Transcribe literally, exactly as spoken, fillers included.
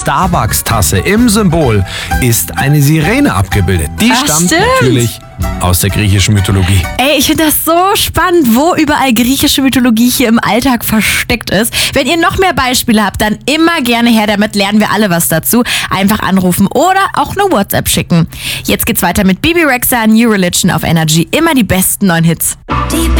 Starbucks-Tasse im Symbol ist eine Sirene abgebildet. Die Ach, stammt stimmt. natürlich aus der griechischen Mythologie. Ey, ich finde das so spannend, wo überall griechische Mythologie hier im Alltag versteckt ist. Wenn ihr noch mehr Beispiele habt, dann immer gerne her damit, lernen wir alle was dazu. Einfach anrufen oder auch eine WhatsApp schicken. Jetzt geht's weiter mit Bibi Rexha, New Religion auf Energy. Immer die besten neuen Hits. Die